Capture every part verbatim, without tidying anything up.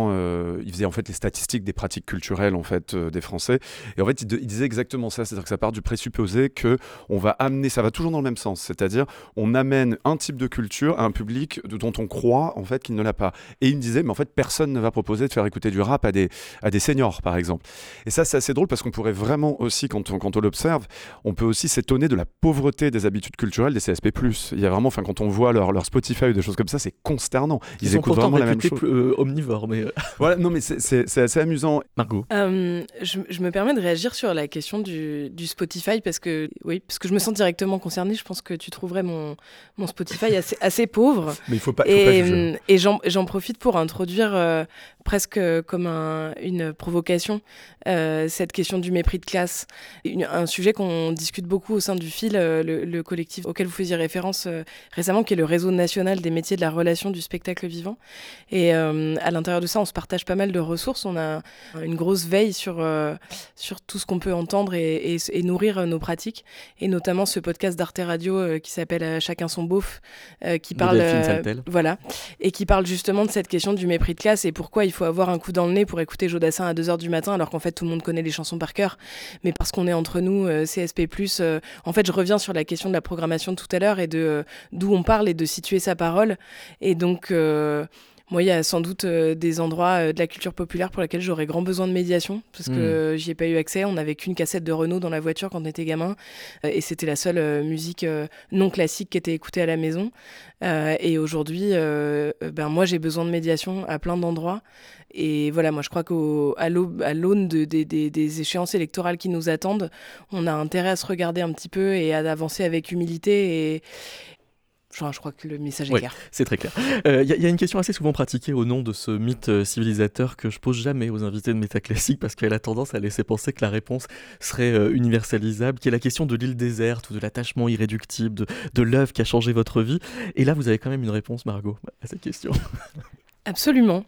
bouquin, euh, il faisait en fait les statistiques des pratiques culturelles en fait euh, des Français. Et en fait, il, de, il disait exactement ça, c'est-à-dire que ça part du présupposé que on va amener, ça va toujours dans le même sens, c'est-à-dire on amène un type de culture à un public dont on croit en fait qu'il ne l'a pas. Et il me disait, mais en fait, personne ne va proposer de faire écouter du rap à des à des seniors, par exemple. Et ça, c'est assez drôle parce qu'on pourrait vraiment aussi, quand on, quand on l'observe, on peut aussi s'étonner de la pauvreté des habitudes culturelles des C S P plus. Il y a vraiment, enfin, quand on voit leur, leur Spotify ou des choses comme ça, c'est consternant. Ils, Ils écoutent vraiment la même chose. Plus, euh, omnivores, mais voilà, non, mais c'est, c'est, c'est assez amusant. Margot. Euh, je, je me permets de réagir sur la question du, du Spotify parce que oui, parce que je me sens directement concernée. Je pense que tu trouverais mon mon Spotify assez assez pauvre. Mais il faut pas. Faut et pas juger. et j'en, j'en profite pour introduire euh, presque comme un, une provocation euh, cette question du mépris de classe, une, un sujet qu'on discute beaucoup au sein du Fil, euh, le, le collectif auquel vous faisiez référence euh, récemment, qui est le réseau national des métiers de la relation du spectacle vivant. Et euh, à l'intérieur de ça, on se partage pas mal de ressources. On a une grosse veille sur euh, sur tout ce qu'on peut entendre et, et, et nourrir nos pratiques, et notamment ce podcast d'Arte Radio euh, qui s'appelle euh, Chacun son beauf, euh, qui parle euh, voilà, et qui parle justement de cette question du mépris de classe et pourquoi il faut avoir un coup dans le nez pour écouter Jodassin à deux heures du matin alors qu'en fait tout le monde connaît les chansons par cœur, mais parce qu'on est entre nous euh, C S P plus, euh, en fait je reviens sur la question de la programmation de tout à l'heure et de euh, d'où on parle et de situer sa parole. Et donc euh, moi, il y a sans doute euh, des endroits euh, de la culture populaire pour lesquels j'aurais grand besoin de médiation, parce que euh, j'y ai pas eu accès. On n'avait qu'une cassette de Renaud dans la voiture quand on était gamin, euh, et c'était la seule euh, musique euh, non classique qui était écoutée à la maison. Euh, et aujourd'hui, euh, ben, moi, j'ai besoin de médiation à plein d'endroits. Et voilà, moi, je crois qu'à l'aune de, de, de, des échéances électorales qui nous attendent, on a intérêt à se regarder un petit peu et à avancer avec humilité et... Genre, je crois que le message est oui, clair. C'est très clair. Il euh, y, y a une question assez souvent pratiquée au nom de ce mythe euh, civilisateur que je pose jamais aux invités de Métaclassique parce qu'elle a tendance à laisser penser que la réponse serait euh, universalisable, qui est la question de l'île déserte ou de l'attachement irréductible, de, de l'œuvre qui a changé votre vie. Et là, vous avez quand même une réponse, Margot, à cette question. Absolument.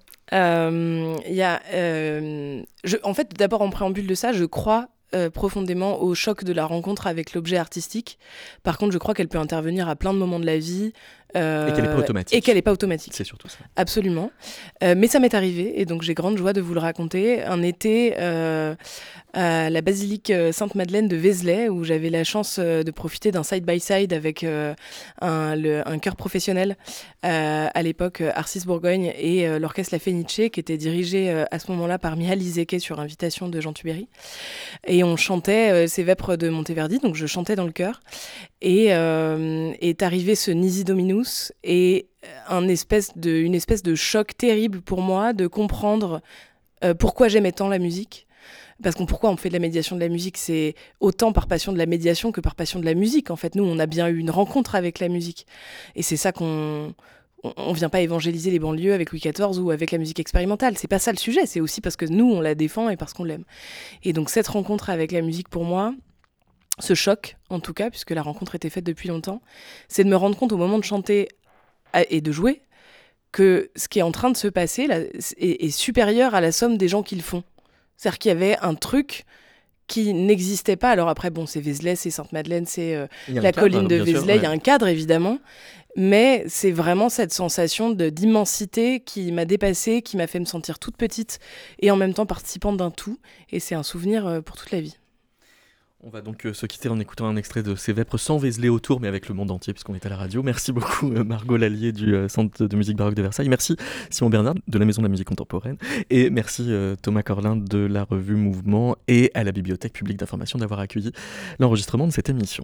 Euh, y a, euh, je, en fait, d'abord en préambule de ça, je crois Euh, profondément au choc de la rencontre avec l'objet artistique. Par contre, je crois qu'elle peut intervenir à plein de moments de la vie. Euh, et qu'elle n'est pas automatique. Et qu'elle n'est pas automatique. C'est surtout ça. Absolument. Euh, mais ça m'est arrivé, et donc j'ai grande joie de vous le raconter. Un été euh, à la basilique Sainte-Madeleine de Vézelay, où j'avais la chance euh, de profiter d'un side-by-side avec euh, un, le, un chœur professionnel, euh, à l'époque Arcis Bourgogne, et euh, l'orchestre La Fenice, qui était dirigé euh, à ce moment-là par Mihaly Zeke sur invitation de Jean Tubéry. Et on chantait euh, ces vêpres de Monteverdi, donc je chantais dans le chœur. Et euh, est arrivé ce Nisi Dominus et un espèce de, une espèce de choc terrible pour moi de comprendre euh, pourquoi j'aimais tant la musique. Parce que pourquoi on fait de la médiation de la musique, c'est autant par passion de la médiation que par passion de la musique. En fait, nous, on a bien eu une rencontre avec la musique. Et c'est ça qu'on... On ne vient pas évangéliser les banlieues avec Louis quatorze ou avec la musique expérimentale. C'est pas ça le sujet. C'est aussi parce que nous, on la défend et parce qu'on l'aime. Et donc, cette rencontre avec la musique, pour moi... ce choc, en tout cas, puisque la rencontre était faite depuis longtemps, c'est de me rendre compte au moment de chanter et de jouer que ce qui est en train de se passer là, est, est supérieur à la somme des gens qui le font. C'est-à-dire qu'il y avait un truc qui n'existait pas. Alors après, bon, c'est Vézelay, c'est Sainte-Madeleine, c'est euh, la cadre, colline de Vézelay, il ouais. y a un cadre, évidemment, mais c'est vraiment cette sensation de, d'immensité qui m'a dépassée, qui m'a fait me sentir toute petite et en même temps participante d'un tout, et c'est un souvenir euh, pour toute la vie. On va donc euh, se quitter en écoutant un extrait de Ces Vêpres sans Vézelay autour, mais avec le monde entier, puisqu'on est à la radio. Merci beaucoup euh, Margot Lallier du euh, Centre de musique baroque de Versailles. Merci Simon Bernard de la Maison de la musique contemporaine. Et merci euh, Thomas Corlin de la revue Mouvement et à la Bibliothèque publique d'information d'avoir accueilli l'enregistrement de cette émission.